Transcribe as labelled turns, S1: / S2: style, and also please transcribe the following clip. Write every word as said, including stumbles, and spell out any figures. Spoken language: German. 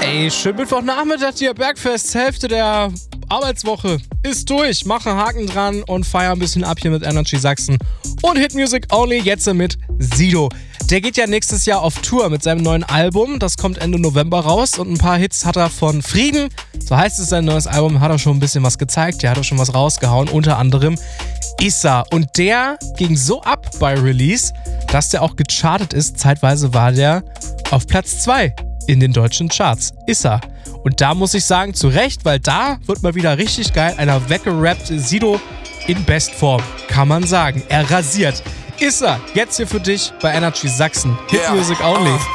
S1: Ey, schön Mittwochnachmittag hier, Bergfest, Hälfte der Arbeitswoche ist durch. Machen Haken dran und feiern ein bisschen ab hier mit Energy Sachsen. Und Hit Music Only jetzt mit Sido. Der geht ja nächstes Jahr auf Tour mit seinem neuen Album. Das kommt Ende November raus und ein paar Hits hat er von Frieden. So heißt es, sein neues Album, hat er schon ein bisschen was gezeigt. Der hat auch schon was rausgehauen, unter anderem Issa. Und der ging so ab bei Release, dass der auch gechartet ist. Zeitweise war der auf Platz zwei in den deutschen Charts. Issa. Und da muss ich sagen, zu Recht, weil da wird mal wieder richtig geil einer weggerappt. Sido in Bestform, kann man sagen. Er rasiert. Issa, jetzt hier für dich bei Energy Sachsen. Hit
S2: Yeah.
S1: Music Only.